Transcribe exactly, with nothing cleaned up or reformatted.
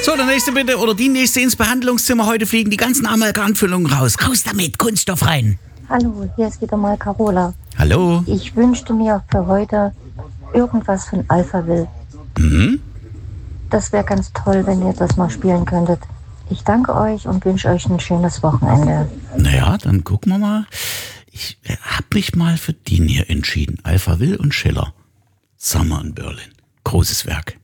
So, der nächste bitte oder die nächste ins Behandlungszimmer. Heute fliegen die ganzen Amalgamfüllungen raus. Raus damit, Kunststoff rein. Hallo, hier ist wieder mal Carola. Hallo. Ich wünschte mir für heute irgendwas von Alphaville. Mhm. Das wäre ganz toll, wenn ihr das mal spielen könntet. Ich danke euch und wünsche euch ein schönes Wochenende. Naja, dann gucken wir mal. Ich habe mich mal für den hier entschieden. Alphaville und Schiller. Summer in Berlin. Großes Werk.